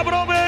para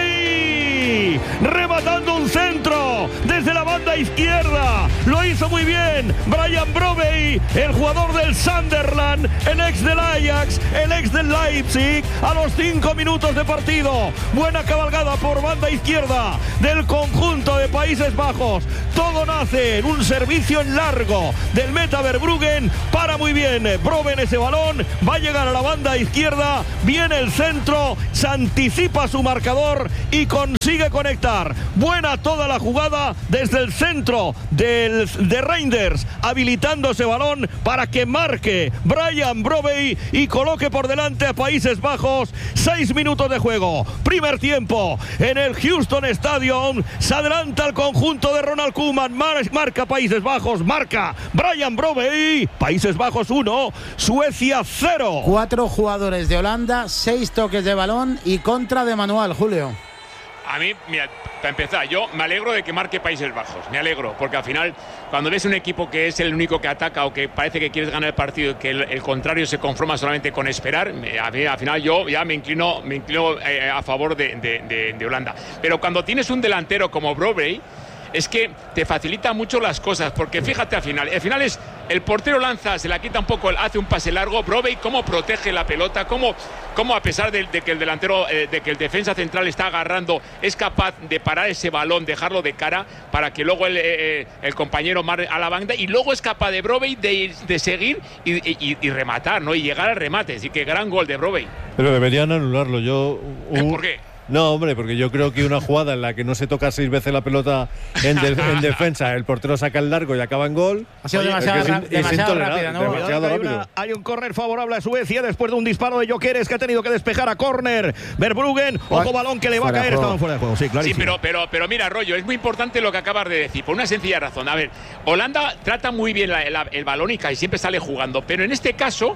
Brobbey, rematando un centro desde la banda izquierda. Lo hizo muy bien Brian Brobbey, el jugador del Sunderland, el ex del Ajax, el ex del Leipzig, a los 5 minutos de partido. Buena cabalgada por banda izquierda del conjunto de Países Bajos. Todo nace en un servicio en largo del Meta Verbruggen. Para muy bien Brobbey ese balón, va a llegar a la banda izquierda, viene el centro, se anticipa su marcador y consigue conectar. Buena toda la jugada desde el centro de Reinders, habilitando ese balón para que marque Brian Brobbey y coloque por delante a Países Bajos. 6 minutos de juego, primer tiempo en el Houston Stadium. Se adelanta el conjunto de Ronald Koeman, marca Países Bajos, marca Brian Brobbey. Países Bajos 1, Suecia 0. 4 jugadores de Holanda, 6 toques de balón y contra de manual, Julio. A mí, mira, para empezar, yo me alegro de que marque Países Bajos, me alegro, porque al final, cuando ves un equipo que es el único que ataca o que parece que quieres ganar el partido y que el contrario se conforma solamente con esperar, al final yo ya me inclino a favor de Holanda. Pero cuando tienes un delantero como Brobbey, es que te facilita mucho las cosas, porque fíjate al final es el portero lanza, se la quita un poco, hace un pase largo, Brobbey cómo protege la pelota, cómo a pesar de que el delantero, de que el defensa central está agarrando, es capaz de parar ese balón, dejarlo de cara para que luego el compañero marque a la banda, y luego es capaz de Brobbey de seguir y rematar, ¿no? Y llegar al remate. Así que gran gol de Brobbey. Pero deberían anularlo. ¿Por qué? No, hombre, porque yo creo que una jugada en la que no se toca 6 veces la pelota en defensa, el portero saca el largo y acaba en gol. Ha sido demasiado rápida, ¿no? Demasiado rápido. Hay un córner favorable a Suecia después de un disparo de Gyökeres, que ha tenido que despejar a córner. Verbruggen, ojo balón que le va a caer, estaban fuera de juego. Sí, clarísimo. Sí, pero mira, Rollo, es muy importante lo que acabas de decir, por una sencilla razón. A ver, Holanda trata muy bien el balón y siempre sale jugando, pero en este caso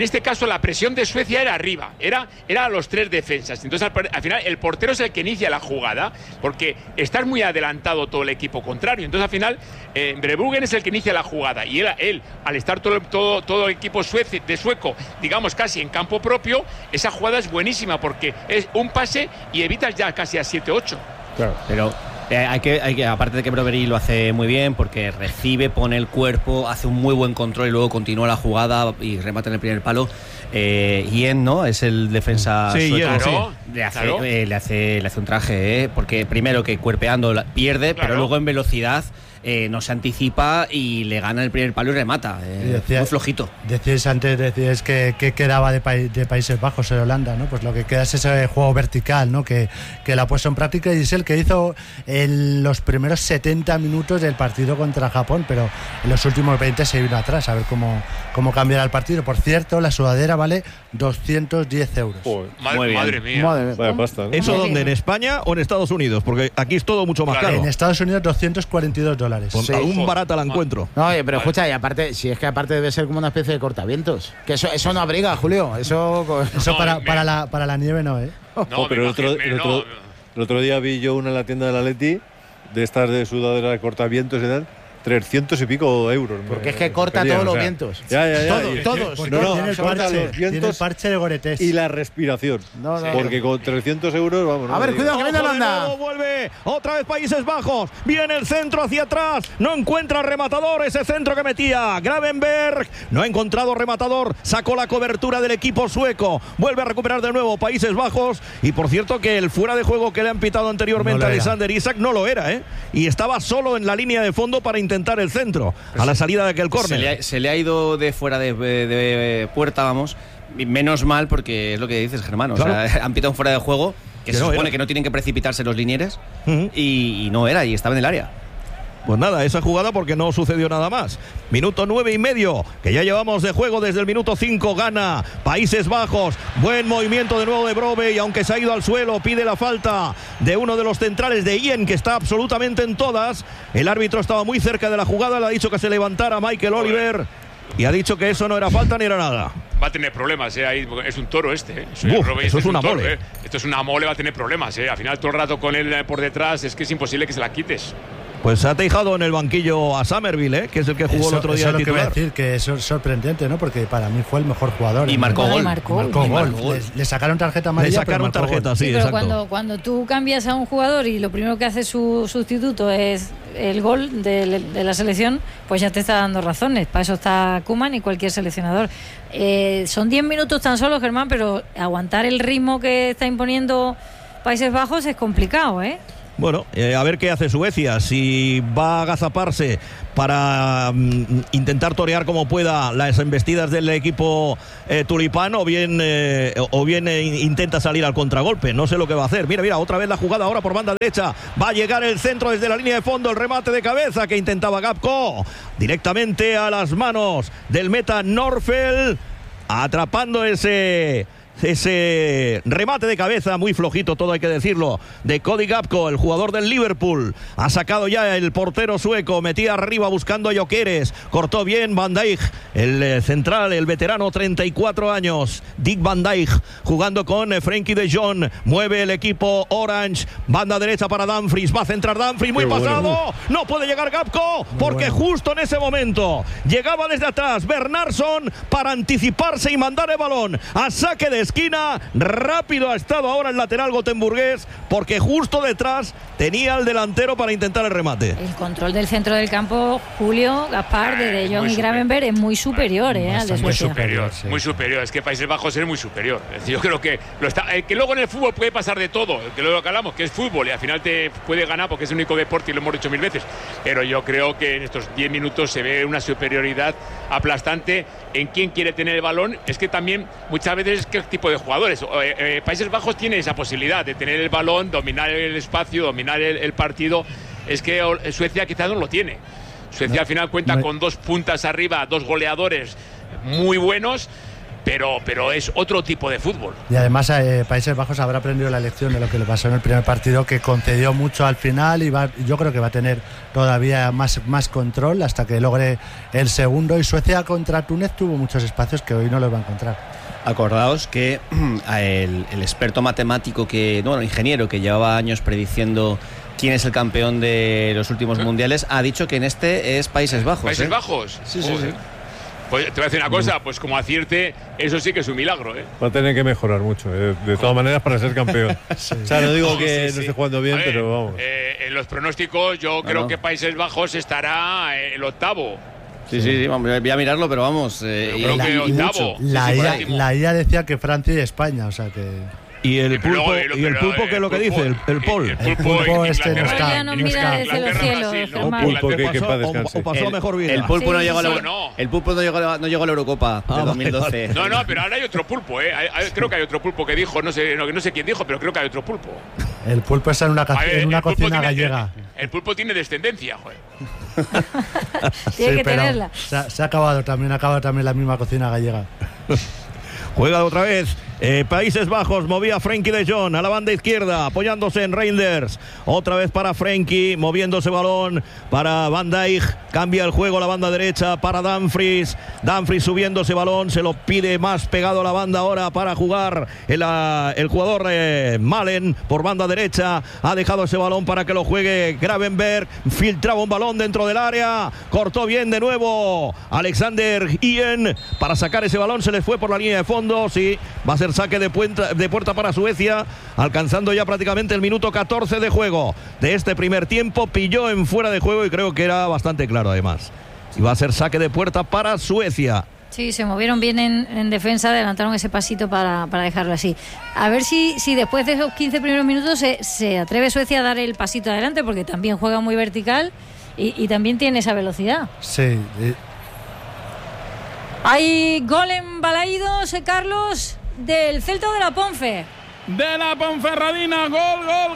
la presión de Suecia era arriba, era a los 3 defensas. Entonces al final el portero es el que inicia la jugada, porque está muy adelantado todo el equipo contrario. Entonces al final Verbruggen es el que inicia la jugada, y él al estar todo el equipo sueco, digamos casi en campo propio, esa jugada es buenísima, porque es un pase y evitas ya casi a 7-8. Claro. Pero hay que, aparte de que Brobbey lo hace muy bien, porque recibe, pone el cuerpo, hace un muy buen control y luego continúa la jugada y remata en el primer palo. Yen, ¿no? Es el defensa sueco. Claro. Le hace un traje, porque primero que cuerpeando pierde, claro, pero luego en velocidad no se anticipa y le gana el primer palo y remata. Muy flojito. Decíais antes que quedaba de Países Bajos en Holanda, ¿no? Pues lo que queda es ese juego vertical, ¿no? Que lo ha puesto en práctica, y es el que hizo en los primeros 70 minutos del partido contra Japón, pero en los últimos 20 se vino atrás, a ver cómo cambiará el partido. Por cierto, la sudadera vale 210 euros. Madre mía. Vaya pasta, ¿no? ¿Eso dónde? ¿En España o en Estados Unidos? Porque aquí es todo mucho más caro. En Estados Unidos $242. Pues Sí. aún barata la encuentro. No, pero escucha, y aparte, si es que aparte debe ser como una especie de cortavientos. Que eso no abriga, Julio. Eso para la nieve no, ¿eh? No, pero el otro día vi yo una en la tienda del Atleti, de estas de sudadera de cortavientos y tal, 300 y pico euros. Porque es que corta todos los vientos. Ya. Todos. Tiene el parche de Gore-Tex. Y la respiración. Porque con 300 euros, vamos. A ver, cuidado, que viene Holanda. Vuelve otra vez Países Bajos. Viene el centro hacia atrás. No encuentra rematador. Ese centro que metía Gravenberg. No ha encontrado rematador. Sacó la cobertura del equipo sueco. Vuelve a recuperar de nuevo Países Bajos. Y por cierto que el fuera de juego que le han pitado anteriormente a Alexander Isak no lo era, ¿eh? Y estaba solo en la línea de fondo para intentar el centro a la salida de aquel córner. Se le ha ido de fuera de puerta, vamos. Menos mal, porque es lo que dices, Germán. Claro. O sea, han pitado un fuera de juego que se supone era. que no tienen que precipitarse los linieres, y no era, y estaba en el área. Pues nada, esa jugada porque no sucedió nada más. Minuto 9:30, que ya llevamos de juego desde el minuto 5. Gana Países Bajos. Buen movimiento de nuevo de Brobbey, aunque se ha ido al suelo. Pide la falta de uno de los centrales, de Yen, que está absolutamente en todas. El árbitro estaba muy cerca de la jugada, le ha dicho que se levantara Michael Oliver, y ha dicho que eso no era falta ni era nada. Va a tener problemas, ahí, es un toro este. Eso es una mole. Esto es una mole, va a tener problemas. Al final todo el rato con él por detrás, es que es imposible que se la quites. Pues ha dejado en el banquillo a Somerville, que es el que jugó el otro día eso de titular. Eso es lo que voy a decir, que eso es sorprendente, ¿no? Porque para mí fue el mejor jugador. Y marcó gol. Marcó gol. Le sacaron tarjeta amarilla. Le sacaron tarjeta, gol. sí, pero exacto. cuando tú cambias a un jugador y lo primero que hace su sustituto es el gol de la selección, pues ya te está dando razones. Para eso está Koeman y cualquier seleccionador. Son 10 minutos tan solo, Germán, pero aguantar el ritmo que está imponiendo Países Bajos es complicado, ¿eh? Bueno, a ver qué hace Suecia, si va a agazaparse para intentar torear como pueda las embestidas del equipo tulipán o bien intenta salir al contragolpe. No sé lo que va a hacer. Mira, otra vez la jugada ahora por banda derecha. Va a llegar el centro desde la línea de fondo, el remate de cabeza que intentaba Gapco, directamente a las manos del meta Norfeld, atrapando ese remate de cabeza muy flojito, todo hay que decirlo, de Cody Gapco, el jugador del Liverpool. Ha sacado ya el portero sueco, metía arriba buscando a Gyökeres, cortó bien Van Dijk, el central, el veterano, 34 años, Dick Van Dijk, jugando con Frenkie de Jong. Mueve el equipo Orange, banda derecha para Dumfries, va a centrar Dumfries, muy pasado, no puede llegar Gapco porque justo en ese momento llegaba desde atrás Bernardsson para anticiparse y mandar el balón a saque de esquina. Rápido ha estado ahora el lateral gotemburgués porque justo detrás tenía al delantero para intentar el remate. El control del centro del campo, Julio, Gaspar, de Jong y Gravenberch es muy superior al de Suecia. Muy superior. Es que Países Bajos es muy superior. Yo creo que lo está. Que luego en el fútbol puede pasar de todo, que luego hablamos que es fútbol y al final te puede ganar porque es el único deporte y lo hemos dicho 1000 veces. Pero yo creo que en estos 10 minutos se ve una superioridad aplastante en quién quiere tener el balón. Es que también muchas veces es que tipo de jugadores. Países Bajos tiene esa posibilidad de tener el balón, dominar el espacio, dominar el partido. Es que Suecia quizás no lo tiene. Suecia al final cuenta con 2 puntas arriba, 2 goleadores muy buenos, pero es otro tipo de fútbol. Y además Países Bajos habrá aprendido la lección de lo que le pasó en el primer partido, que concedió mucho al final y yo creo que va a tener todavía más control hasta que logre el segundo. Y Suecia contra Túnez tuvo muchos espacios que hoy no los va a encontrar. Acordaos que el experto matemático, ingeniero que llevaba años prediciendo quién es el campeón de los últimos mundiales, ha dicho que en este es Países Bajos. ¿Países Bajos? Sí. Pues te voy a decir una cosa, pues como acierte, eso sí que es un milagro, ¿eh? Va a tener que mejorar mucho, de todas maneras, para ser campeón. O sea, no digo que no esté jugando bien, pero vamos. En los pronósticos yo creo que Países Bajos estará el octavo. Sí, vamos, voy a mirarlo, pero vamos. La IA decía que Francia y España, o sea que. Y el pulpo, ¿qué es lo que dice? El Pol. El pulpo este no está. Ya nos mira desde los cielos, Germán. ¿O pasó mejor vida? El pulpo no llegó a la Eurocopa de 2012. No, pero ahora hay otro pulpo, ¿eh? Creo que hay otro pulpo que dijo, no sé quién dijo, pero creo que hay otro pulpo. El pulpo está en una cocina gallega. El pulpo tiene descendencia, joder. Tiene que tenerla. Se ha acabado también la misma cocina gallega. Juega otra vez. Países Bajos, movía Frenkie de Jong a la banda izquierda, apoyándose en Reinders. Otra vez para Frenkie, moviéndose balón para Van Dijk. Cambia el juego a la banda derecha para Dumfries. Dumfries subiéndose balón, se lo pide más pegado a la banda ahora para jugar el jugador Malen por banda derecha. Ha dejado ese balón para que lo juegue Gravenberch. Filtraba un balón dentro del área. Cortó bien de nuevo Alexander Ian para sacar ese balón. Se les fue por la línea de fondo. Sí, va a ser saque de puerta para Suecia, alcanzando ya prácticamente el minuto 14 de juego de este primer tiempo. Pilló en fuera de juego y creo que era bastante claro además. Y va a ser saque de puerta para Suecia. Sí, se movieron bien en defensa, adelantaron ese pasito para dejarlo así. A ver si después de esos 15 primeros minutos se atreve Suecia a dar el pasito adelante, porque también juega muy vertical y también tiene esa velocidad. Sí. Hay gol en Balaídos, Carlos, del Celta de la Ponfe. De la Ponferradina, gol.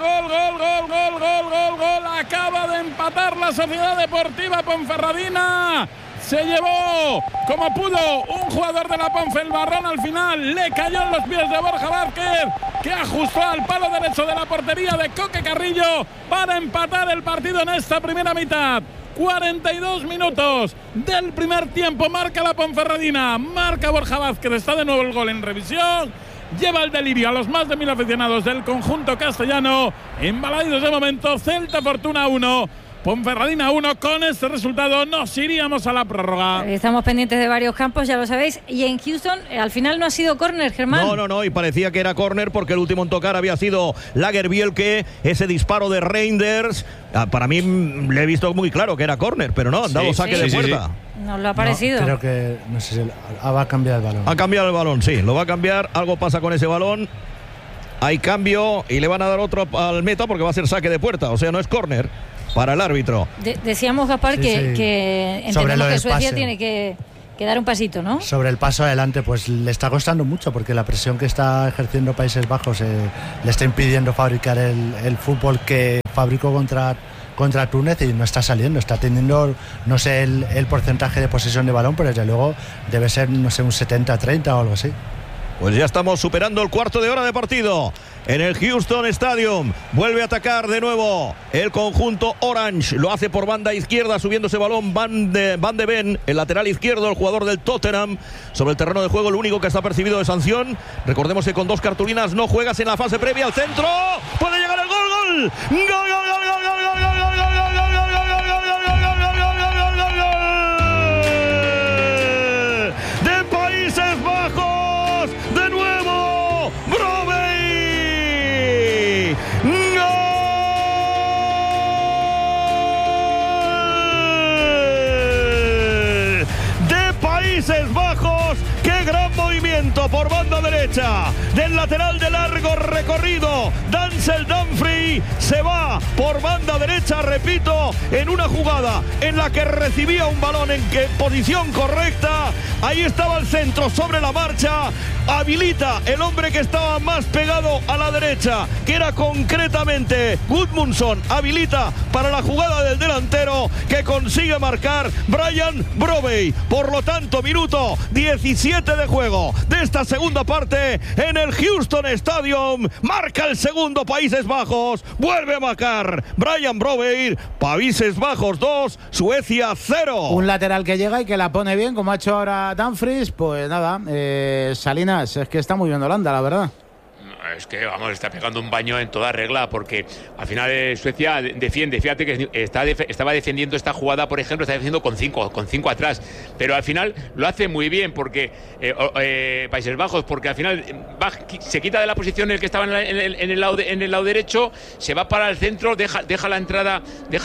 Acaba de empatar la Sociedad Deportiva Ponferradina. Se llevó como pudo un jugador de la Ponfe el marrón al final. Le cayó en los pies de Borja Vázquez, que ajustó al palo derecho de la portería de Coque Carrillo para empatar el partido en esta primera mitad. 42 minutos del primer tiempo. Marca la Ponferradina, marca Borja Vázquez. Está de nuevo el gol en revisión. Lleva el delirio a los más de 1000 aficionados del conjunto castellano. Embalaídos de momento, Celta Fortuna 1, Ponferradina 1. Con este resultado nos iríamos a la prórroga. Estamos pendientes de varios campos, ya lo sabéis. Y en Houston, al final no ha sido córner, Germán. No, y parecía que era córner porque el último en tocar había sido Lagerbielke, ese disparo de Reinders. Para mí le he visto muy claro que era córner, pero no, han dado saque de puerta. Nos lo ha parecido. Creo que, no sé si va a cambiar el balón. Ha cambiado el balón, sí, lo va a cambiar. Algo pasa con ese balón. Hay cambio y le van a dar otro al meta porque va a ser saque de puerta. O sea, no es córner para el árbitro. Decíamos, Gaspar, que entendemos que Suecia tiene que dar un pasito, ¿no? Sobre el paso adelante, pues le está costando mucho porque la presión que está ejerciendo Países Bajos le está impidiendo fabricar el fútbol que fabricó contra Túnez y no está saliendo, está teniendo, no sé el porcentaje de posesión de balón, pero desde luego debe ser, no sé, un 70-30 o algo así. Pues ya estamos superando el cuarto de hora de partido en el Houston Stadium. Vuelve a atacar de nuevo el conjunto Orange. Lo hace por banda izquierda, subiendo ese balón Van de Ven, el lateral izquierdo, el jugador del Tottenham. Sobre el terreno de juego, el único que está percibido de sanción. Recordemos que con 2 cartulinas no juegas en la fase previa al centro. Puede llegar el gol. De Países Bajos. De nuevo, Brobbey. ¡Gol! De Países Bajos. ¡Qué gran movimiento por banda derecha del lateral de largo recorrido! Denzel Dumfries se va por banda derecha, repito, en una jugada en la que recibía un balón en posición correcta. Ahí estaba el centro sobre la marcha. Habilita el hombre que estaba más pegado a la derecha, que era concretamente Gudmundsson. Habilita para la jugada del delantero, que consigue marcar Brian Brobbey. Por lo tanto, minuto 17 de juego de esta segunda parte en el Houston Stadium. Marca el segundo Países Bajos. Vuelve a marcar Brian Brobbey. Países Bajos 2, Suecia 0. Un lateral que llega y que la pone bien, como ha hecho ahora Dumfries. Pues nada, Salinas, es que está muy bien Holanda, la verdad. Es que, vamos, está pegando un baño en toda regla, porque al final Suecia defiende. Fíjate que estaba defendiendo esta jugada, por ejemplo, está defendiendo con cinco atrás, pero al final lo hace muy bien, porque Países Bajos, porque al final se quita de la posición en el que estaba en el lado derecho, se va para el centro, deja la entrada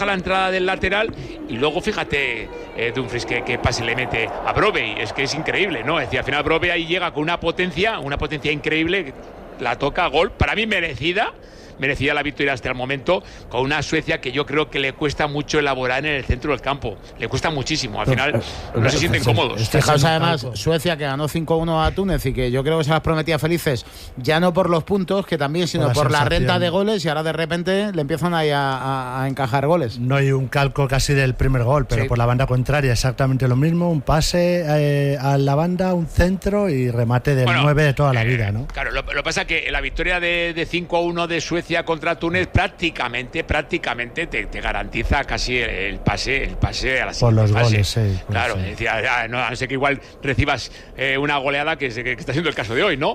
del lateral, y luego fíjate Dumfries que pase le mete a Brobbey. Es que es increíble, ¿no? Es decir, al final Brobbey ahí llega con una potencia increíble. La toca, gol, para mí merecida la victoria hasta el momento, con una Suecia que yo creo que le cuesta mucho elaborar en el centro del campo. Le cuesta muchísimo, al final no se sienten cómodos. Fijaos además, Suecia que ganó 5-1 a Túnez y que yo creo que se las prometía felices, ya no por los puntos, que también, sino por la renta de goles, y ahora de repente le empiezan ahí a encajar goles. No hay un calco casi del primer gol, pero sí, por la banda contraria exactamente lo mismo, un pase a la banda, un centro y remate del 9 de toda la vida, ¿no? Claro, lo que pasa es que la victoria de 5-1 de Suecia contra Túnez prácticamente te garantiza casi el pase a la siguiente por los fase. Goles, sí. Claro, sí. Decía, no, a no ser que igual recibas una goleada que está siendo el caso de hoy, ¿no?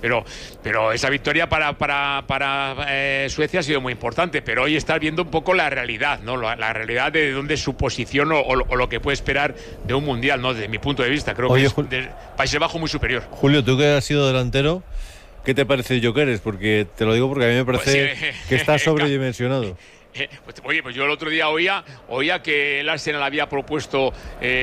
Pero esa victoria para Suecia ha sido muy importante, pero hoy estás viendo un poco la realidad, ¿no? La realidad de dónde es su posición o lo que puede esperar de un mundial, ¿no? Desde mi punto de vista, creo que es de Países Bajos muy superior. Julio, tú que has sido delantero, ¿qué te parece Gyökeres? Porque te lo digo porque a mí me parece que está sobredimensionado. Pues yo el otro día oía que el Arsenal había propuesto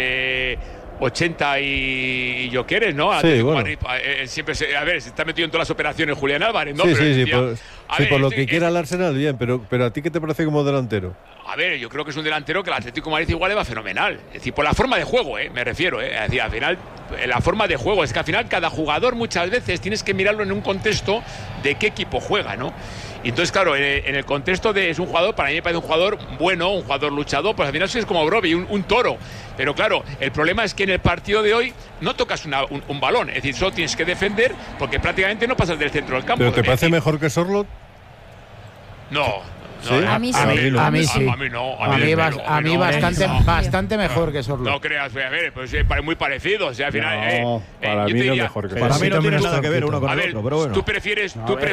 80 y Gyökeres, ¿no? Sí, bueno. Siempre se está metido en todas las operaciones Julián Álvarez, ¿no? Sí, por lo que quiera el Arsenal, bien, pero ¿a ti qué te parece como delantero? A ver, yo creo que es un delantero que el Atlético de Madrid igual le va fenomenal. Es decir, por la forma de juego, me refiero. Es decir, al final, la forma de juego. Es que al final cada jugador muchas veces tienes que mirarlo en un contexto de qué equipo juega, ¿no? Y entonces, claro, en el contexto de es un jugador, para mí me parece un jugador bueno, un jugador luchador, pues al final es como Brobbey, un toro. Pero claro, el problema es que en el partido de hoy no tocas un balón. Es decir, solo tienes que defender porque prácticamente no pasas del centro del campo. ¿Pero te parece mejor que Sorloth? No, ¿Sí? A mí sí. A mí sí. A mí no. A mí bastante mejor que Sorloth. No creas, a ver, pues muy parecido. O sea, al final. No, para mí no mejor que Para mí no tiene nada que ver uno con A el ver, otro, pero bueno. tú prefieres.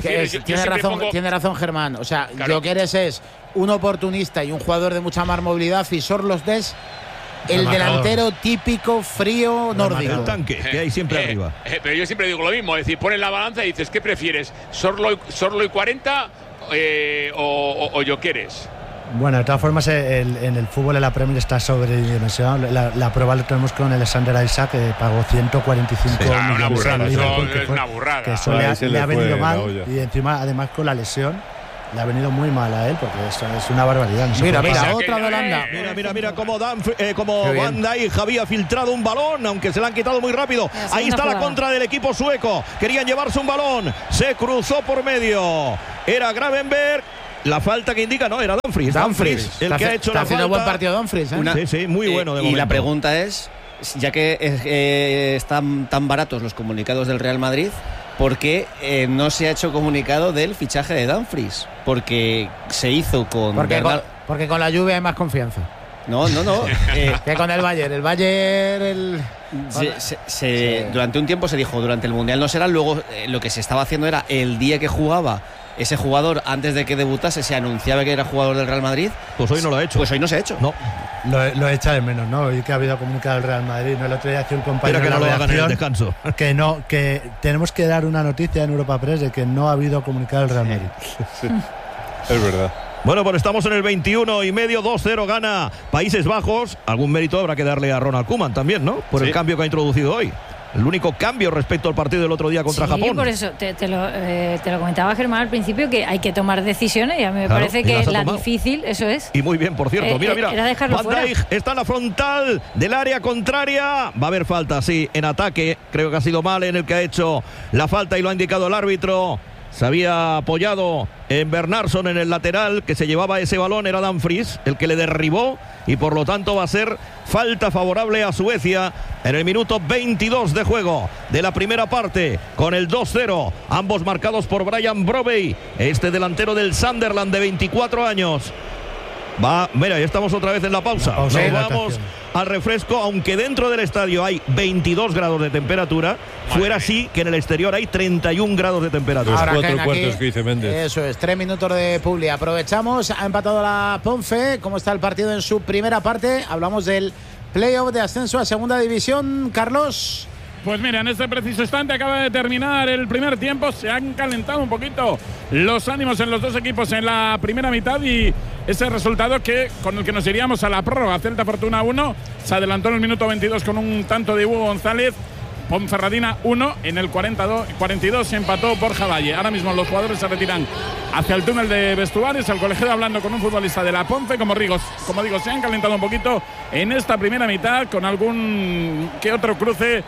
Tiene razón Germán. O sea, Claro. Gyökeres es un oportunista y un jugador de mucha más movilidad, y Sorloth es el delantero típico, frío, nórdico. El tanque que hay siempre arriba. Pero yo siempre digo lo mismo, es decir, pones la balanza y dices, ¿qué prefieres? ¿Sorloth y 40 o Gyökeres? Bueno, de todas formas, en el fútbol en la Premier está sobredimensionado. La prueba lo tenemos con Alexander Isaac, que pagó 145 millones una burrada, de Liverpool, es una burrada. Que eso Ahí se le ha le venido fue la mal, olla. y encima, además, con la lesión, le ha venido muy mal a él, porque esto es una barbaridad. No se Mira, puede mira, pasar. otra de Holanda. Mira como Qué bien. Van Dijk había filtrado un balón, aunque se le han quitado muy rápido. Ahí está la contra del equipo sueco. Querían llevarse un balón, se cruzó por medio. Era Gravenberg. La falta que indica, no, era Dumfries, el que ha hecho está la haciendo falta. buen partido Dumfries, ¿eh? Sí, muy bueno de Y momento. la pregunta es, ya que están tan baratos los comunicados del Real Madrid, ¿por qué no se ha hecho comunicado del fichaje de Dumfries? Porque se hizo con... Porque con la lluvia hay más confianza. No. Que con el Bayern. El Bayern... Durante un tiempo se dijo, durante el Mundial no será, luego lo que se estaba haciendo era el día que jugaba ese jugador, antes de que debutase, se anunciaba que era jugador del Real Madrid. Pues hoy no lo ha hecho. Pues hoy no se ha hecho. No. Lo echa de menos, ¿no? Y que ha habido comunicado el Real Madrid. ¿No? El otro día hacía un compañero Espero que no de lo hagan en el redacción descanso. que tenemos que dar una noticia en Europa Press de que no ha habido comunicado el Real Madrid. Sí, es verdad. Bueno, pues estamos en el 21 y medio, 2-0 gana Países Bajos. Algún mérito habrá que darle a Ronald Koeman también, ¿no? Por el cambio que ha introducido hoy. El único cambio respecto al partido del otro día contra Japón. Por eso te lo comentaba Germán al principio, que hay que tomar decisiones, y a mí me parece que la difícil, eso es. Y muy bien, por cierto. Mira. Era dejarlo Van Dijk está en la frontal del área contraria. Va a haber falta, sí, en ataque. Creo que ha sido mal en el que ha hecho la falta y lo ha indicado el árbitro. Se había apoyado en Bernardsson en el lateral, que se llevaba ese balón, era Dumfries el que le derribó, y por lo tanto va a ser falta favorable a Suecia en el minuto 22 de juego de la primera parte, con el 2-0, ambos marcados por Brian Brobey, este delantero del Sunderland de 24 años. Mira, ya estamos otra vez en la pausa. Nos vamos al refresco, aunque dentro del estadio hay 22 grados de temperatura, fuera sí que en el exterior hay 31 grados de temperatura. Ahora, 4 Ken, cuartos aquí, que dice Méndez. Eso es, 3 minutos de publi. Aprovechamos, ha empatado la Ponfe. ¿Cómo está el partido en su primera parte? Hablamos del playoff de ascenso a segunda división. Carlos. Pues mira, en este preciso instante acaba de terminar el primer tiempo. Se han calentado un poquito los ánimos en los dos equipos en la primera mitad, y ese resultado con el que nos iríamos a la prórroga. Celta Fortuna 1, se adelantó en el minuto 22 con un tanto de Hugo González. Ponferradina 1, en el 42 se empató Borja Valle. Ahora mismo los jugadores se retiran hacia el túnel de vestuarios. El colegiado hablando con un futbolista de la Ponfe. Como digo, se han calentado un poquito en esta primera mitad, con algún que otro cruce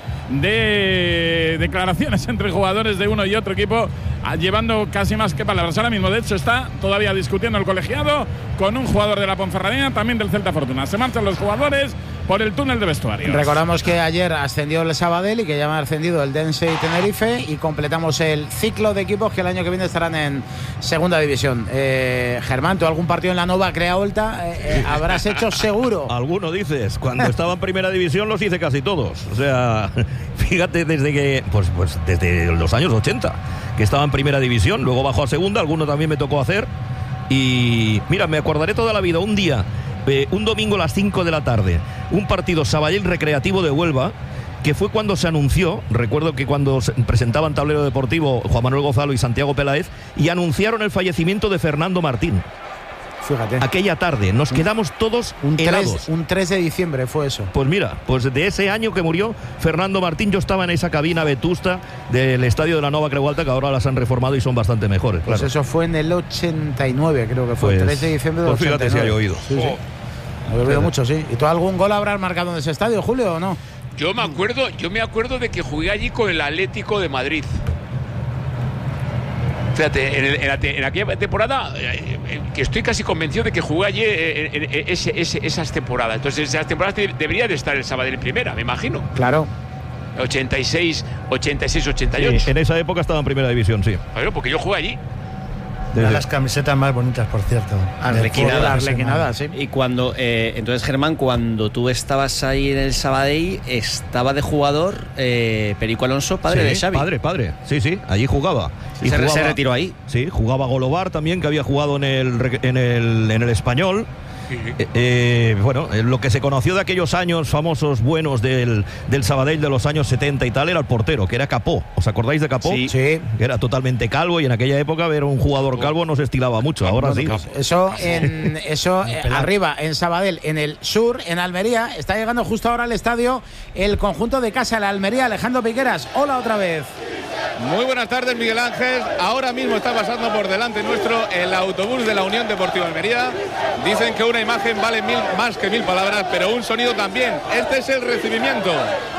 de declaraciones entre jugadores de uno y otro equipo, llevando casi más que palabras. Ahora mismo, de hecho, está todavía discutiendo el colegiado con un jugador de la Ponferradina, también del Celta Fortuna. Se marchan los jugadores por el túnel de vestuarios. Recordamos que ayer ascendió el Sabadell y que ya han ascendido el Dense y Tenerife, y completamos el ciclo de equipos que el año que viene estarán en segunda división. Germán, ¿tú algún partido en la Nova Creaolta habrás hecho seguro? Alguno dices. Cuando estaba en primera división los hice casi todos. O sea, fíjate, desde que pues desde los años 80 que estaba en primera división, luego bajó a segunda, alguno también me tocó hacer. Y mira, me acordaré toda la vida, un día, un domingo a las 5 de la tarde, un partido Sabadell Recreativo de Huelva, que fue cuando se anunció, recuerdo que cuando se presentaban Tablero Deportivo Juan Manuel Gozalo y Santiago Peláez, y anunciaron el fallecimiento de Fernando Martín. Fíjate. Aquella tarde nos quedamos todos helados. Un 3 de diciembre fue eso. Pues mira, pues de ese año que murió Fernando Martín, yo estaba en esa cabina vetusta del estadio de la Nova Creaolta, que ahora las han reformado y son bastante mejores. Pues claro. eso fue en el 89, creo que fue. Pues, 3 de diciembre del 89. Fíjate si hay oído. Sí, sí. He oído mucho, sí. ¿Y tú algún gol habrás marcado en ese estadio, Julio, o no? Yo me acuerdo de que jugué allí con el Atlético de Madrid. Fíjate, en aquella temporada, que estoy casi convencido de que jugué allí esas temporadas. Entonces, esas temporadas debería de estar el Sabadell en primera, me imagino. Claro. 86, 88. Sí, en esa época estaba en primera división, sí. Claro, porque yo jugué allí. Una de las camisetas más bonitas, por cierto. Arlequinada, sí. Y cuando, entonces, Germán, cuando tú estabas ahí en el Sabadell, estaba de jugador Perico Alonso, padre de Xavi. Padre. Sí, allí jugaba. Y se retiró ahí. Sí, jugaba Golobar también, que había jugado en el Español. Bueno, lo que se conoció de aquellos años famosos buenos del Sabadell de los años 70 y tal era el portero, que era Capó. ¿Os acordáis de Capó? Sí. Que era totalmente calvo y en aquella época ver un jugador calvo no se estilaba mucho. Ahora sí. Eso arriba, en Sabadell. En el sur, en Almería, está llegando justo ahora al estadio el conjunto de Casa, la Almería. Alejandro Piqueras, hola otra vez. Muy buenas tardes, Miguel Ángel. Ahora mismo está pasando por delante nuestro el autobús de la Unión Deportiva Almería. Dicen que una imagen vale más que 1000 palabras, pero un sonido también. Este es el recibimiento.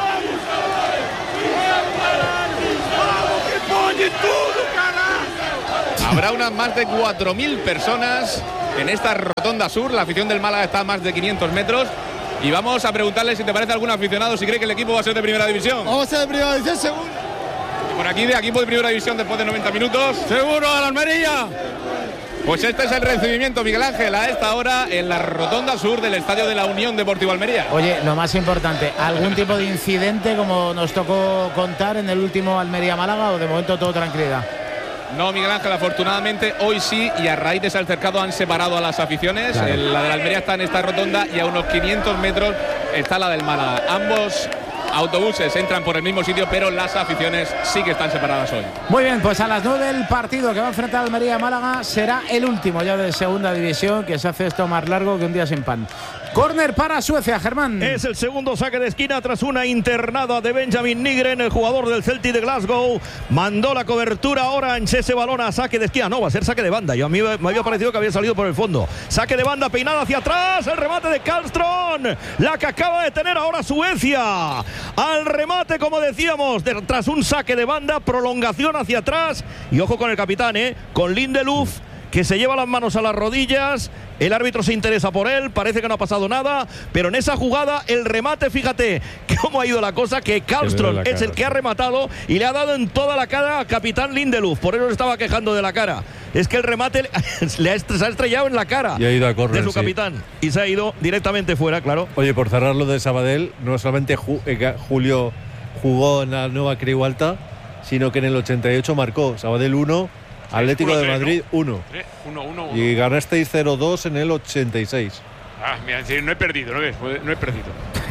Habrá unas más de 4000 personas en esta rotonda sur. La afición del Málaga está a más de 500 metros. Y vamos a preguntarle si te parece algún aficionado si cree que el equipo va a ser de primera división. Vamos a ser de primera división, seguro. Por aquí de equipo de primera división después de 90 minutos. ¡Seguro a la Almería! Pues este es el recibimiento, Miguel Ángel, a esta hora en la rotonda sur del estadio de la Unión Deportiva Almería. Oye, lo más importante, ¿algún tipo de incidente como nos tocó contar en el último Almería-Málaga o de momento todo tranquilidad? No, Miguel Ángel, afortunadamente hoy sí, y a raíz de ese altercado han separado a las aficiones. Claro. La de la Almería está en esta rotonda y a unos 500 metros está la del Málaga. Ambos autobuses entran por el mismo sitio, pero las aficiones sí que están separadas hoy. Muy bien, pues a las 9 el partido que va a enfrentar Almería-Málaga será el último ya de segunda división, que se hace esto más largo que un día sin pan. Córner para Suecia, Germán. Es el segundo saque de esquina tras una internada de Benjamin Nygren, el jugador del Celtic de Glasgow. Mandó la cobertura Orange, ese balón a saque de esquina. No, va a ser saque de banda. A mí me había parecido que había salido por el fondo. Saque de banda, peinada hacia atrás. El remate de Karlström, la que acaba de tener ahora Suecia. Al remate, como decíamos, tras un saque de banda, prolongación hacia atrás. Y ojo con el capitán, con Lindelöf, que se lleva las manos a las rodillas. El árbitro se interesa por él, parece que no ha pasado nada, pero en esa jugada el remate, fíjate cómo ha ido la cosa, que Karlström es el que ha rematado y le ha dado en toda la cara al capitán Lindelöf, por eso se estaba quejando de la cara. Es que el remate se ha estrellado en la cara y ha ido a correr, de su capitán y se ha ido directamente fuera, claro. Oye, por cerrar lo de Sabadell, no solamente Julio jugó en la nueva Creu Alta, sino que en el 88 marcó Sabadell 1, Atlético de Madrid 1. 1-1. Y ganasteis 0-2 en el 86. Mira, no he perdido, no he perdido.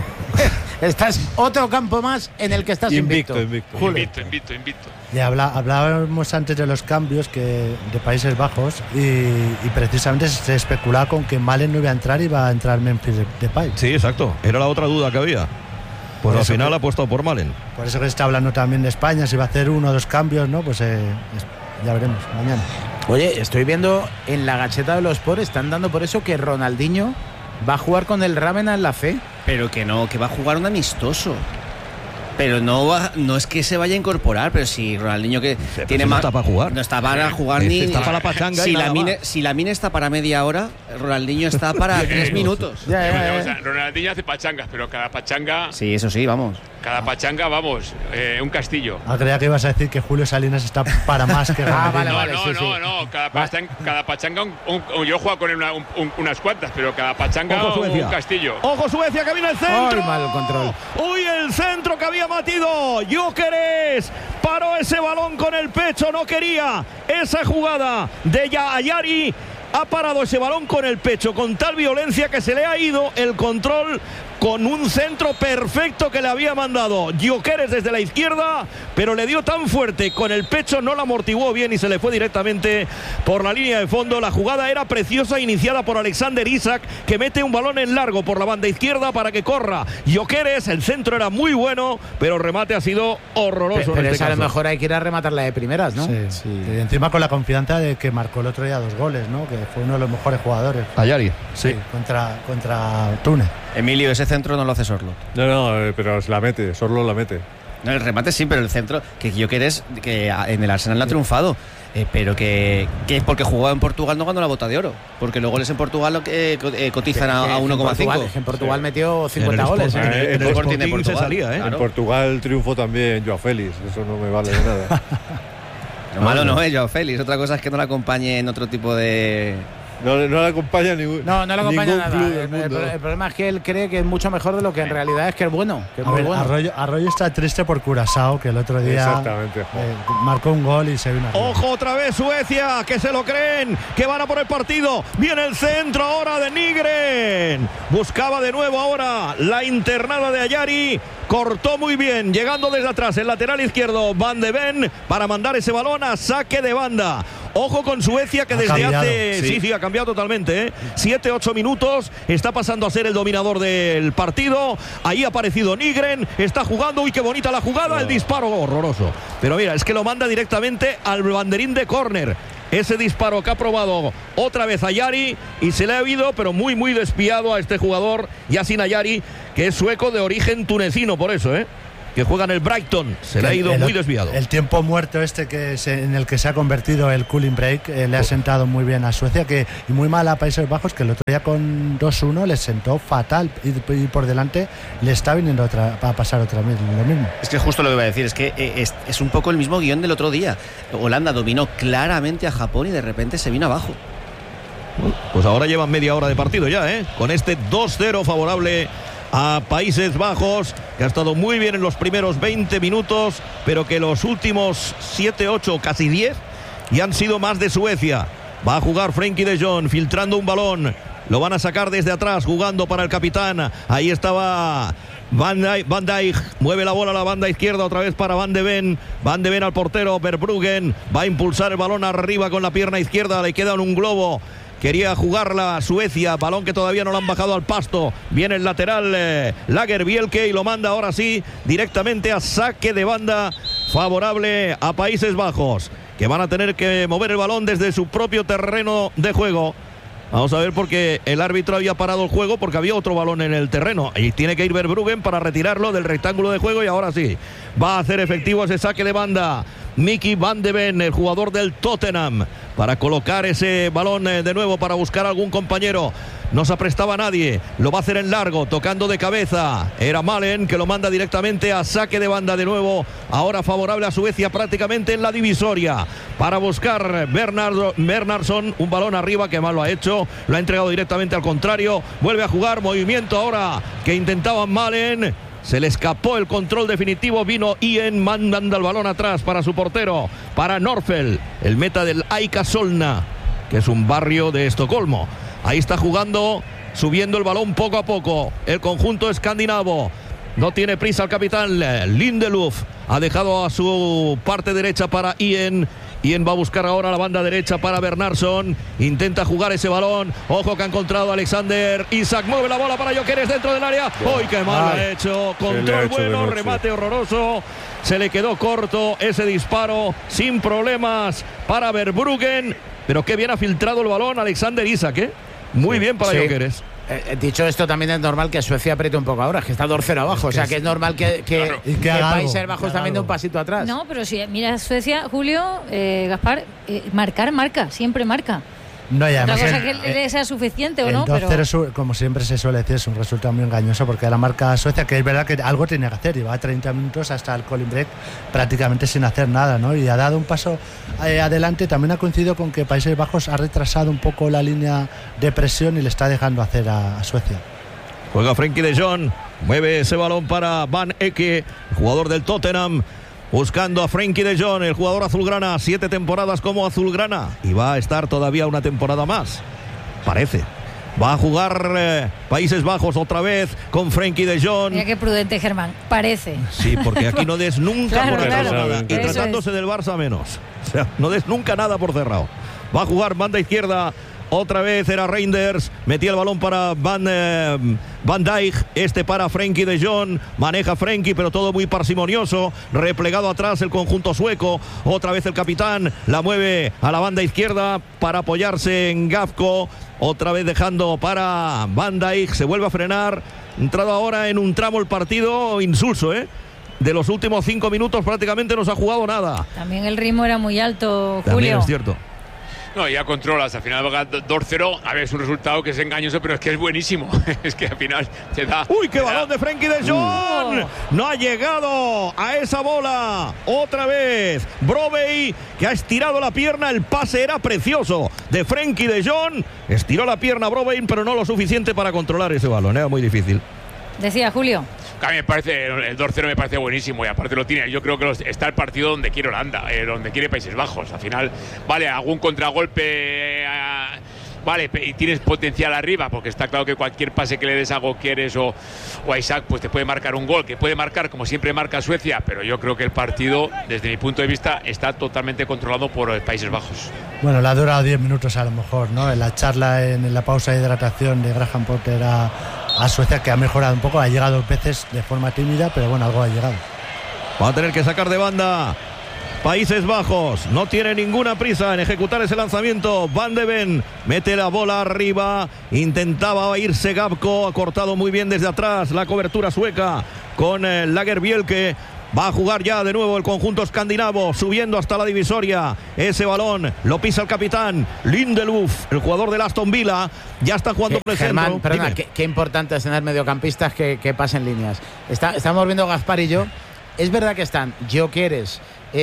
Estás otro campo más en el que estás invicto. Invicto. Y hablábamos antes de los cambios de Países Bajos y precisamente se especulaba con que Malen no iba a entrar y iba a entrar Memphis Depay. Sí, exacto. Era la otra duda que había. Pues al final ha apostado por Malen. Por eso que se está hablando también de España, si va a hacer 1 o 2 cambios, ¿no? Pues ya veremos mañana. Oye, estoy viendo en la Gacheta de los Sport, están dando por eso que Ronaldinho va a jugar con el Rávena en la fe. Pero que no, que va a jugar un amistoso. Pero no es que se vaya a incorporar, pero si Ronaldinho que tiene no más. está para jugar. No está para jugar ni. Está para la pachanga. Si la mina está para media hora, Ronaldinho está para 3 minutos. O sea, Ronaldinho hace pachangas, pero cada pachanga. Sí, eso sí, vamos. Cada pachanga, vamos, un castillo. Creía que ibas a decir que Julio Salinas está para más que Ronaldinho. No. Cada pachanga, yo juego con él unas cuantas, pero cada pachanga un castillo. Ojo Suecia, que viene el centro. ¡Ay, mal control! ¡Uy, el centro que había batido! Gyökeres paró ese balón con el pecho, no quería esa jugada de Ayari. Ha parado ese balón con el pecho con tal violencia que se le ha ido el control con un centro perfecto que le había mandado Gyökeres desde la izquierda, pero le dio tan fuerte con el pecho, no la amortiguó bien y se le fue directamente por la línea de fondo. La jugada era preciosa, iniciada por Alexander Isak, que mete un balón en largo por la banda izquierda para que corra Gyökeres. El centro era muy bueno, pero el remate ha sido horroroso. Pero a lo mejor hay que ir a rematarla de primeras, ¿no? Sí. Y encima con la confianza de que marcó el otro día 2 goles, ¿no? Que fue uno de los mejores jugadores. Ayari, sí. Contra Túnez. Emilio, ese centro no lo hace Sorlo. No, pero la mete, Sorlo la mete. No, el remate sí, pero el centro, que Gyökeres, que en el Arsenal no ha triunfado, pero que es porque jugaba en Portugal no ganó la Bota de Oro, porque los goles en Portugal cotizan a 1,5. En Portugal metió 50 goles. En el Sporting de Portugal se salía, Claro. En Portugal triunfó también Joao Félix, eso no me vale de nada. Pero malo no es Joao Félix, otra cosa es que no le acompañe en otro tipo de... No le acompaña ningún. No le acompaña nada. Club del mundo. El problema es que él cree que es mucho mejor de lo que en realidad es que es bueno. Que es muy bueno. Arroyo está triste por Curazao, que el otro día marcó un gol y se vino arriba. Ojo otra vez Suecia, que se lo creen, que van a por el partido. Viene el centro ahora de Nygren. Buscaba de nuevo ahora la internada de Ayari. Cortó muy bien, llegando desde atrás el lateral izquierdo Van de Ven para mandar ese balón a saque de banda. Ojo con Suecia, que desde hace... Sí, ha cambiado totalmente, 7-8 minutos está pasando a ser el dominador del partido. Ahí ha aparecido Nygren, está jugando. Uy, qué bonita la jugada, el disparo horroroso. Pero mira, es que lo manda directamente al banderín de córner. Ese disparo que ha probado otra vez Ayari y se le ha habido, pero muy despiado a este jugador, Yasin Ayari, que es sueco de origen tunecino, por eso, que juega en el Brighton. Se le ha ido muy desviado. El tiempo muerto en el que se ha convertido el cooling break le ha sentado muy bien a Suecia, y muy mal a Países Bajos, que el otro día con 2-1 les sentó fatal, y por delante le está viniendo a pasar otra vez lo mismo. Es que justo lo que iba a decir, es que es un poco el mismo guión del otro día. Holanda dominó claramente a Japón y de repente se vino abajo. Pues ahora llevan media hora de partido ya, con este 2-0 favorable a Países Bajos, que ha estado muy bien en los primeros 20 minutos, pero que los últimos 7, 8, casi 10 ya han sido más de Suecia. Va a jugar Frenkie de Jong, filtrando un balón. Lo van a sacar desde atrás, jugando para el capitán. Ahí estaba Van Dijk, mueve la bola a la banda izquierda, otra vez para Van de Ven. Van de Ven al portero Verbruggen, va a impulsar el balón arriba con la pierna izquierda, le queda en un globo. Quería jugarla Suecia, balón que todavía no lo han bajado al pasto. Viene el lateral Lagerbielke y lo manda ahora sí directamente a saque de banda favorable a Países Bajos, que van a tener que mover el balón desde su propio terreno de juego. Vamos a ver, porque el árbitro había parado el juego porque había otro balón en el terreno y tiene que ir Verbruggen para retirarlo del rectángulo de juego, y ahora sí va a hacer efectivo ese saque de banda Mickey Van de Ven, el jugador del Tottenham, para colocar ese balón de nuevo para buscar a algún compañero. No se aprestaba nadie, lo va a hacer en largo, tocando de cabeza. Era Malen, que lo manda directamente a saque de banda de nuevo, ahora favorable a Suecia prácticamente en la divisoria, para buscar Bernardsson, un balón arriba que mal lo ha hecho, lo ha entregado directamente al contrario. Vuelve a jugar, movimiento ahora que intentaba Malen. Se le escapó el control definitivo, vino Ian mandando el balón atrás para su portero, para Norfeld, el meta del Aika Solna, que es un barrio de Estocolmo. Ahí está jugando, subiendo el balón poco a poco el conjunto escandinavo. No tiene prisa el capitán Lindelöf, ha dejado a su parte derecha para Ian. Ian va a buscar ahora la banda derecha para Bernardsson, intenta jugar ese balón. Ojo que ha encontrado Alexander Isak, mueve la bola para Gyökeres dentro del área. ¡Uy, qué mal ha hecho! Control bueno, remate horroroso. Se le quedó corto ese disparo, sin problemas para Verbruggen, pero qué bien ha filtrado el balón Alexander Isak, Muy bien para Gyökeres. Dicho esto, también es normal que Suecia apriete un poco ahora, que está 2-0 abajo. O sea, que es normal que Países Bajos también dé un pasito atrás. No, pero si mira Suecia, Julio, Gaspar, marca, siempre marca. No, y además otra cosa que le sea suficiente o no, pero 2-0, como siempre se suele decir, es un resultado muy engañoso, porque la marca Suecia, que es verdad que algo tenía que hacer, y va a 30 minutos hasta el cooling break prácticamente sin hacer nada, ¿no? Y ha dado un paso adelante. También ha coincidido con que Países Bajos ha retrasado un poco la línea de presión y le está dejando hacer a Suecia. Juega Frenkie de Jong, mueve ese balón para Van Ecke, jugador del Tottenham, buscando a Frenkie de Jong, el jugador azulgrana, 7 temporadas como azulgrana, y va a estar todavía una temporada más, parece. Va a jugar Países Bajos otra vez con Frenkie de Jong. Mira qué prudente, Germán, parece. Sí, porque aquí no des nunca por cerrado nada. Y Eso tratándose del Barça menos. O sea, no des nunca nada por cerrado. Va a jugar banda izquierda. Otra vez era Reinders, metía el balón para Van Dijk, para Frenkie de Jong, maneja Frenkie, pero todo muy parsimonioso, replegado atrás el conjunto sueco. Otra vez el capitán la mueve a la banda izquierda para apoyarse en Gafko, otra vez dejando para Van Dijk, se vuelve a frenar, entrado ahora en un tramo el partido insulso, de los últimos 5 minutos prácticamente no se ha jugado nada. También el ritmo era muy alto, Julio. También es cierto. No, ya controlas, al final va 2-0, a ver, es un resultado que es engañoso, pero es que es buenísimo. Es que al final te da... ¡Uy, qué balón de Frenkie de Jong! No ha llegado a esa bola. Otra vez, Brobbey, que ha estirado la pierna, el pase era precioso de Frenkie de Jong. Estiró la pierna Brobbey, pero no lo suficiente para controlar ese balón, era muy difícil. Decía Julio. A mí me parece, el 2-0 me parece buenísimo y aparte lo tiene. Yo creo que está el partido donde quiere Holanda, donde quiere Países Bajos. Al final, vale, algún contragolpe, vale, y tienes potencial arriba, porque está claro que cualquier pase que le des a Gyökeres o a Isaac, pues te puede marcar un gol, que puede marcar como siempre marca Suecia, pero yo creo que el partido, desde mi punto de vista, está totalmente controlado por Países Bajos. Bueno, le ha durado 10 minutos a lo mejor, ¿no? En la charla, en la pausa de hidratación de Graham Potter a Suecia, que ha mejorado un poco, ha llegado 2 veces de forma tímida, pero bueno, algo ha llegado. Va a tener que sacar de banda Países Bajos, no tiene ninguna prisa en ejecutar ese lanzamiento. Van de Ven mete la bola arriba, intentaba irse Gapko, ha cortado muy bien desde atrás la cobertura sueca con Lagerbielke. Va a jugar ya de nuevo el conjunto escandinavo, subiendo hasta la divisoria. Ese balón lo pisa el capitán Lindelöf, el jugador del Aston Villa. Ya está jugando por el centro. Perdona, qué importante es tener mediocampistas que pasen líneas. Estamos viendo Gaspar y yo. Es verdad que están Gyökeres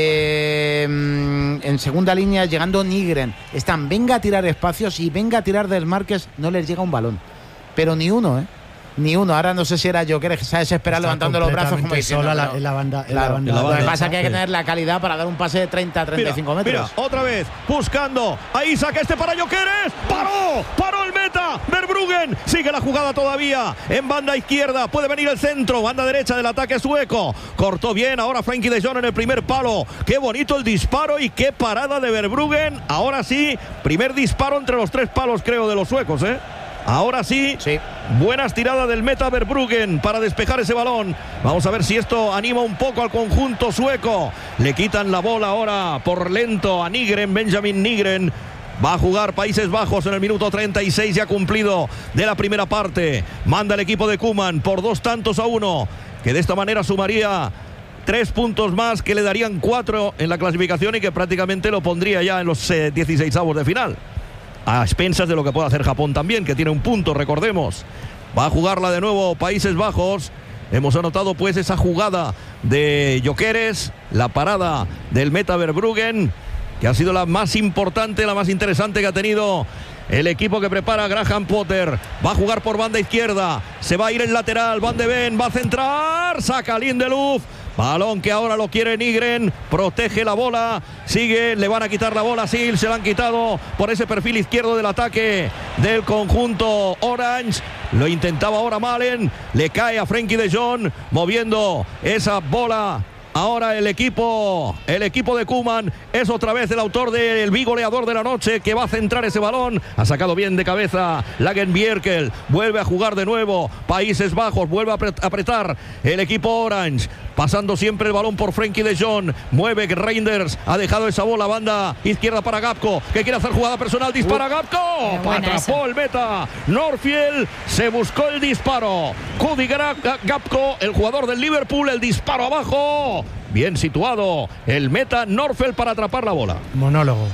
en segunda línea, llegando Nygren. Están, venga a tirar espacios y venga a tirar desmarques. No les llega un balón. Pero ni uno, Ni uno. Ahora no sé si era Gyökeres que se ha desesperado levantando los brazos como diciendo, en la banda. Lo que pasa es que hay que tener la calidad para dar un pase de 30-35 metros. Mira, otra vez, buscando a Isaac, para Gyökeres. Paró el meta. Verbruggen sigue la jugada todavía. En banda izquierda puede venir el centro. Banda derecha del ataque sueco. Cortó bien ahora Frenkie de Jong en el primer palo. Qué bonito el disparo y qué parada de Verbruggen. Ahora sí, primer disparo entre los 3 palos, creo, de los suecos, Ahora sí, buenas tiradas del meta Verbruggen para despejar ese balón. Vamos a ver si esto anima un poco al conjunto sueco. Le quitan la bola ahora por lento a Nygren, Benjamin Nygren. Va a jugar Países Bajos en el minuto 36, ya cumplido de la primera parte. Manda el equipo de Koeman por 2-1, que de esta manera sumaría 3 puntos más, que le darían 4 en la clasificación y que prácticamente lo pondría ya en los 16avos de final. A expensas de lo que puede hacer Japón también, que tiene un punto, recordemos. Va a jugarla de nuevo Países Bajos. Hemos anotado pues esa jugada de Gyökeres, la parada del meta Verbruggen, que ha sido la más importante, la más interesante que ha tenido el equipo que prepara Graham Potter. Va a jugar por banda izquierda, se va a ir el lateral, Van de Ven va a centrar, saca Lindelöf. Balón que ahora lo quiere Nygren, protege la bola, sigue, le van a quitar la bola, sí, se la han quitado por ese perfil izquierdo del ataque del conjunto Orange. Lo intentaba ahora Malen, le cae a Frenkie de Jong, moviendo esa bola. Ahora el equipo de Koeman es otra vez el autor del bigoleador de la noche, que va a centrar ese balón. Ha sacado bien de cabeza Lagerbielke, vuelve a jugar de nuevo Países Bajos, vuelve a apretar el equipo Orange, pasando siempre el balón por Frenkie de Jong. Mueve Reinders, ha dejado esa bola banda izquierda para Gapko, que quiere hacer jugada personal, dispara Gapko, atrapó el meta Norfield, se buscó el disparo. Cody Gapko, el jugador del Liverpool, el disparo abajo. Bien situado el meta Norfield para atrapar la bola. Monólogo.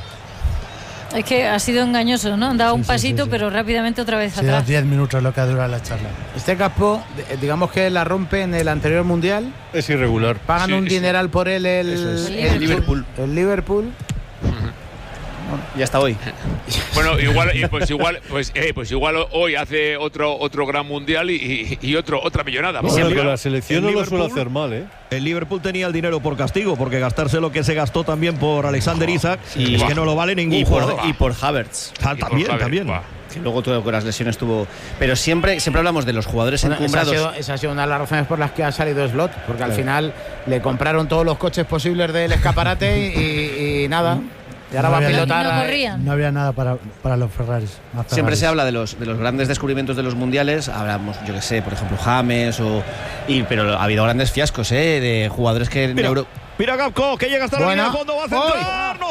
Es que ha sido engañoso, ¿no? Han dado un pasito, pero rápidamente otra vez atrás. 10 minutos lo que ha durado la charla. Este Gapko, digamos que la rompe en el anterior mundial. Es irregular. Pagan un dineral por él el Liverpool. El Liverpool. Y hasta hoy. Bueno, pues igual hoy hace otro gran mundial y otra millonada. Bueno, que la selección no lo suele hacer mal, El Liverpool tenía el dinero por castigo, porque gastarse lo que se gastó también por Alexander Isaac, es que no lo vale ningún jugador. Y por Havertz. También. Que luego todo con las lesiones tuvo. Pero siempre hablamos de los jugadores encumbrados. Esa ha sido una de las razones por las que ha salido Slot, porque al final le compraron todos los coches posibles del escaparate y nada. Y ahora va a pilotar. No había nada para los Ferraris. Siempre se habla de los grandes descubrimientos de los mundiales. Hablamos, yo que sé, por ejemplo, James pero ha habido grandes fiascos, de jugadores que Mira Gapko, que llega hasta la línea de fondo, va a centrar, no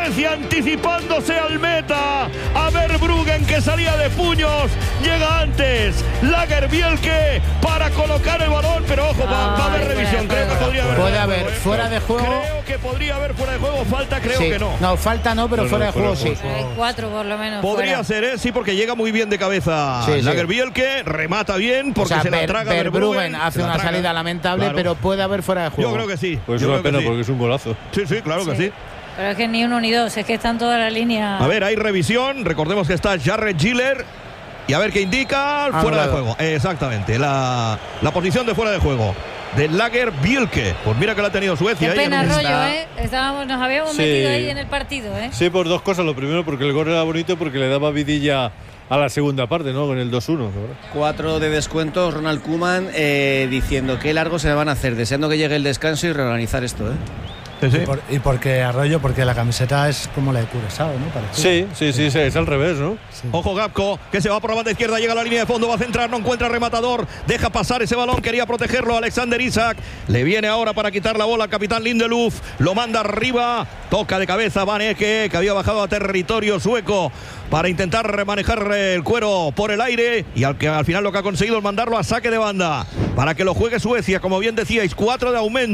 Suecia anticipándose al meta. A ver Bruggen, que salía de puños. Llega antes Lagerbielke para colocar el balón. Pero ojo, va a haber revisión. Creo que podría haber. Puede haber fuera de juego. Creo que podría haber fuera de juego. Falta, creo Sí. que no. No, falta no, pero fuera de juego sí. Hay 4 por lo menos. Podría fuera. ser, sí, porque llega muy bien de cabeza. Sí, sí. Lagerbielke remata bien porque O sea, se la traga Verbruggen hace una salida lamentable, Claro. pero puede haber fuera de juego. Yo creo que sí. Pues es Yo una creo que pena sí. porque es un golazo. Sí, sí, claro que sí. Pero es que ni uno ni dos, es que están toda la línea. A ver, hay revisión. Recordemos que está Jarred Giller. Y a ver qué indica. Fuera de juego. Exactamente. La posición de fuera de juego de Lagerbielke. Pues mira que la ha tenido Suecia. Qué ahí pena, en un- Rollo, nos habíamos Sí. metido ahí en el partido, ¿eh? Sí, por dos cosas. Lo primero, porque el gol era bonito, porque le daba vidilla a la segunda parte, ¿no? Con el 2-1. ¿verdad? 4 de descuento, Ronald Koeman diciendo qué largo se le van a hacer, deseando que llegue el descanso y reorganizar esto, ¿eh? Y porque Arroyo, porque la camiseta es como la de Curaçao, ¿no? Parecido. Sí, es al revés, ¿no? Sí. Ojo Gapco, que se va por la banda izquierda, llega a la línea de fondo, va a centrar, no encuentra rematador, deja pasar ese balón, quería protegerlo Alexander Isak, le viene ahora para quitar la bola al capitán Lindelöf, lo manda arriba, toca de cabeza Van Eke, que había bajado a territorio sueco para intentar remanejar el cuero por el aire, y al final lo que ha conseguido es mandarlo a saque de banda para que lo juegue Suecia, como bien decíais, 4 de aumento.